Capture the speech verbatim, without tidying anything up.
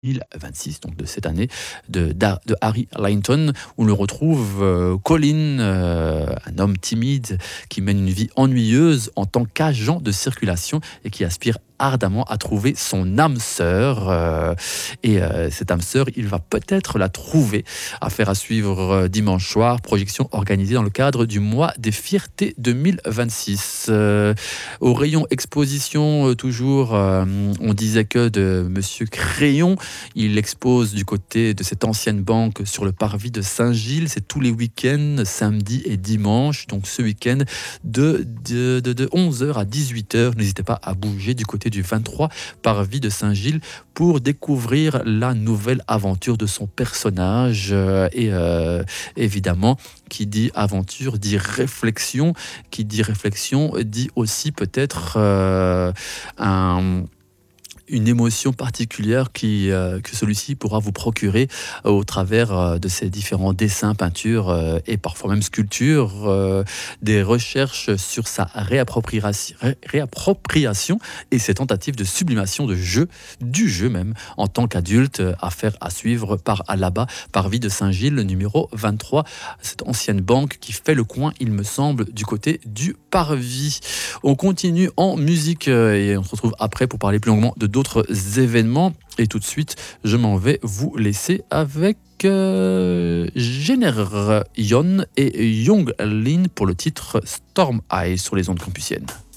mille vingt-six, donc de cette année, de, d'A- de Harry Langton, où l'on retrouve euh, Colin, euh, un homme timide qui mène une vie ennuyeuse en tant qu'agent de circulation et qui aspire ardemment à trouver son âme sœur. euh, et euh, cette âme sœur, il va peut-être la trouver. Affaire à suivre euh, dimanche soir, projection organisée dans le cadre du mois des fiertés deux mille vingt-six. Euh, au rayon exposition, euh, toujours, euh, on disait que de Monsieur Crayon, il expose du côté de cette ancienne banque sur le parvis de Saint-Gilles. C'est tous les week-ends, samedi et dimanche. Donc ce week-end, de, de, de, de onze heures à dix-huit heures. N'hésitez pas à bouger du côté du vingt-trois parvis de Saint-Gilles pour découvrir la nouvelle aventure de son personnage. Euh, et euh, évidemment, qui dit aventure dit réflexion. Qui dit réflexion dit aussi peut-être euh, un une émotion particulière qui, euh, que celui-ci pourra vous procurer euh, au travers euh, de ses différents dessins, peintures euh, et parfois même sculptures, euh, des recherches sur sa réappropriation, ré- réappropriation et ses tentatives de sublimation de jeu, du jeu même, en tant qu'adulte, euh, affaire à suivre par là-bas, par Vie de Saint-Gilles, le numéro vingt-trois, cette ancienne banque qui fait le coin, il me semble, du côté du Parvis. On continue en musique euh, et on se retrouve après pour parler plus longuement de d'autres événements. Et tout de suite, je m'en vais vous laisser avec euh, Jenner Yon et Young Lin pour le titre Storm Eye sur les ondes campusiennes.